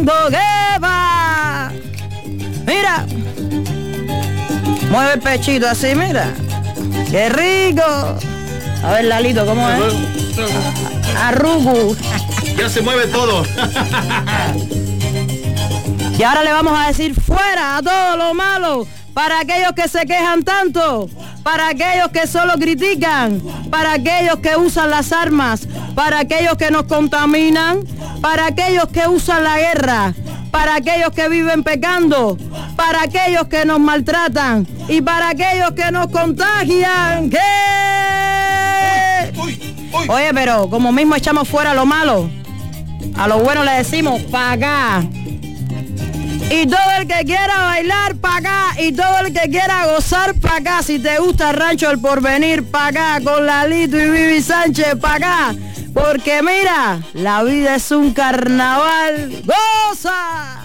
mundo que va. Mira, mueve el pechito así, mira. ¡Qué rico! A ver, Lalito, ¿cómo es? Arrugu. Ya se mueve todo. Y ahora le vamos a decir fuera a todo lo malo, para aquellos que se quejan tanto, para aquellos que solo critican, para aquellos que usan las armas, para aquellos que nos contaminan, para aquellos que usan la guerra, para aquellos que viven pecando, para aquellos que nos maltratan y para aquellos que nos contagian. ¿Qué? Oye, pero como mismo echamos fuera lo malo, a lo bueno le decimos pa' acá. Y todo el que quiera bailar pa' acá, y todo el que quiera gozar pa' acá. Si te gusta el Rancho del Porvenir, pa' acá, con Lalito y Vivi Sánchez, pa' acá. Porque mira, la vida es un carnaval. ¡Goza!